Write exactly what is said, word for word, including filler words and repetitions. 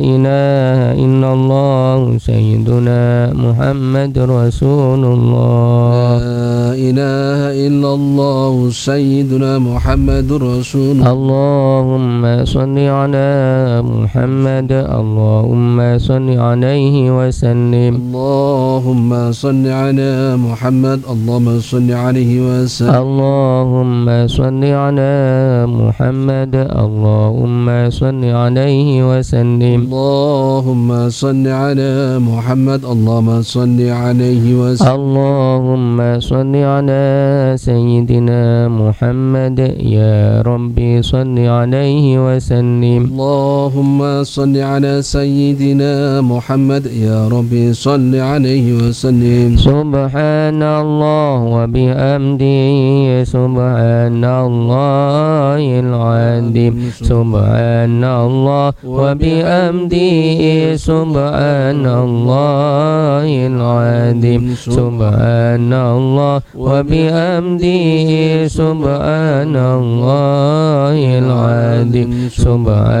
إله إلا الله سيدنا محمد رسول الله لا إله إلا الله سيدنا محمد رسول الله اللهم صل على محمد اللهم صل عليه وسلم اللهم صل على محمد اللهم صل عليه وسلم اللهم صل على محمد اللهم صل عليه وسلم اللهم صل على محمد اللهم صل عليه وسلم اللهم صل على سيدنا محمد يا ربي صل عليه وسلم اللهم صل على سيدنا محمد يا ربي صل عليه وسلم سبحان الله وبحمده سبحان الله العظيم سبحان الله وبحمده سبحان الله العظيم سبحان الله وبحمده سبحان الله العظيم سبحان